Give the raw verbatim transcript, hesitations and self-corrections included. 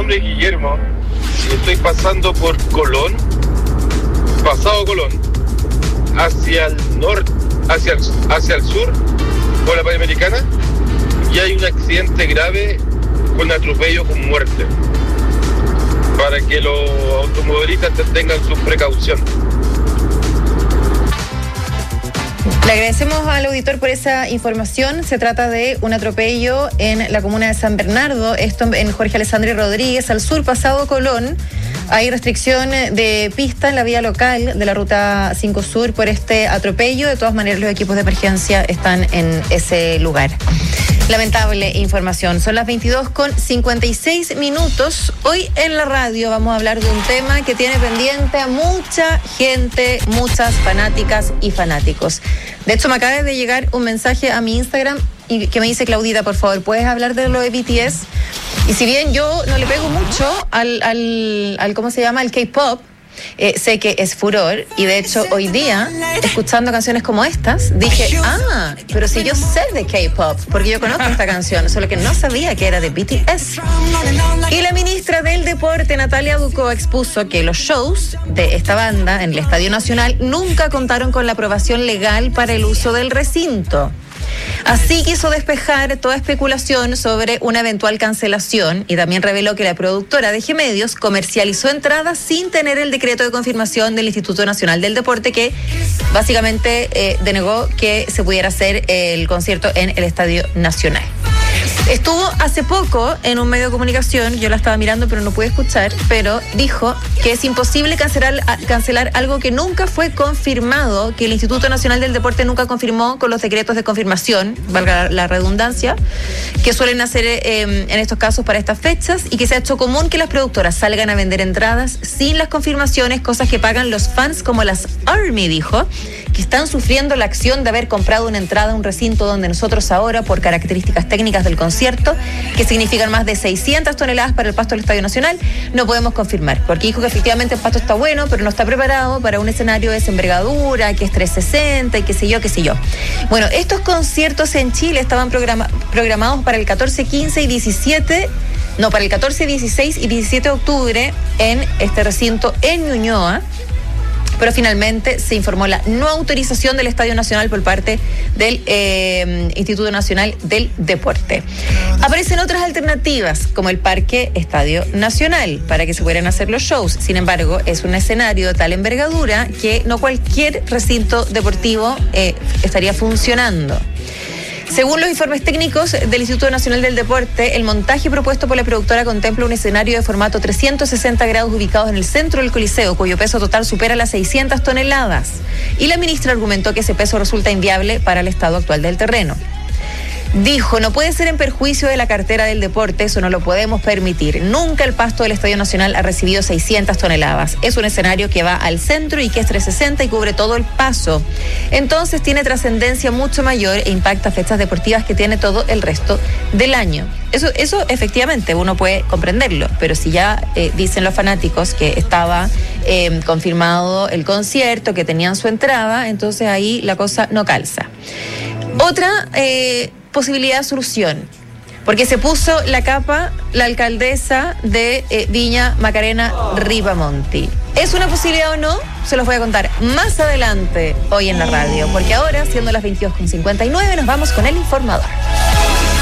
nombre es Guillermo y estoy pasando por Colón, pasado Colón, hacia el norte, hacia el, hacia el sur, por la Panamericana, y hay un accidente grave con atropello con muerte, para que los automovilistas tengan su precaución. Le agradecemos al auditor por esa información. Se trata de un atropello en la comuna de San Bernardo, esto en Jorge Alessandri Rodríguez, al sur, pasado Colón. Hay restricción de pista en la vía local de la ruta cinco Sur por este atropello. De todas maneras, los equipos de emergencia están en ese lugar. Lamentable información. Son las veintidós con cincuenta y seis minutos. Hoy en la radio vamos a hablar de un tema que tiene pendiente a mucha gente, muchas fanáticas y fanáticos. De hecho, me acaba de llegar un mensaje a mi Instagram y que me dice: Claudita, por favor, ¿puedes hablar de lo de B T S? Y si bien yo no le pego mucho al, al, al ¿cómo se llama? Al K-pop, eh, sé que es furor, y de hecho hoy día, escuchando canciones como estas, dije, ah, pero si yo sé de K-pop, porque yo conozco esta canción, solo que no sabía que era de B T S. Y la ministra del Deporte, Natalia Ducó, expuso que los shows de esta banda en el Estadio Nacional nunca contaron con la aprobación legal para el uso del recinto. Así quiso despejar toda especulación sobre una eventual cancelación, y también reveló que la productora de G Medios comercializó entradas sin tener el decreto de confirmación del Instituto Nacional del Deporte, que básicamente eh, denegó que se pudiera hacer el concierto en el Estadio Nacional. Estuvo hace poco en un medio de comunicación, yo la estaba mirando pero no pude escuchar, pero dijo que es imposible cancelar, cancelar algo que nunca fue confirmado, que el Instituto Nacional del Deporte nunca confirmó con los decretos de confirmación, valga la redundancia, que suelen hacer eh, en estos casos para estas fechas, y que se ha hecho común que las productoras salgan a vender entradas sin las confirmaciones, cosas que pagan los fans como las ARMY, dijo, que están sufriendo la acción de haber comprado una entrada a un recinto donde nosotros ahora, por características técnicas del concierto, que significan más de seiscientas toneladas para el pasto del Estadio Nacional, no podemos confirmar, porque dijo que efectivamente el pasto está bueno, pero no está preparado para un escenario de esa envergadura, que es trescientos sesenta y qué sé yo, qué sé yo. Bueno, estos conciertos en Chile estaban programa, programados para el catorce, quince y diecisiete, no, para el catorce, dieciséis y diecisiete de octubre en este recinto en Ñuñoa, pero finalmente se informó la no autorización del Estadio Nacional por parte del eh, Instituto Nacional del Deporte. Aparecen otras alternativas, como el Parque Estadio Nacional, para que se puedan hacer los shows. Sin embargo, es un escenario de tal envergadura que no cualquier recinto deportivo eh, estaría funcionando. Según los informes técnicos del Instituto Nacional del Deporte, el montaje propuesto por la productora contempla un escenario de formato trescientos sesenta grados ubicados en el centro del Coliseo, cuyo peso total supera las seiscientas toneladas. Y la ministra argumentó que ese peso resulta inviable para el estado actual del terreno. Dijo, no puede ser en perjuicio de la cartera del deporte, eso no lo podemos permitir. Nunca el pasto del Estadio Nacional ha recibido seiscientas toneladas. Es un escenario que va al centro y que es trescientos sesenta y cubre todo el paso. Entonces tiene trascendencia mucho mayor e impacta fechas deportivas que tiene todo el resto del año. Eso, eso efectivamente uno puede comprenderlo, pero si ya eh, dicen los fanáticos que estaba eh, confirmado el concierto, que tenían su entrada, entonces ahí la cosa no calza. Otra eh, posibilidad de solución, porque se puso la capa la alcaldesa de eh, Viña Macarena Ripamonti. ¿Es una posibilidad o no? Se los voy a contar más adelante hoy en la radio, porque ahora, siendo las veintidós con cincuenta y nueve, nos vamos con el informador.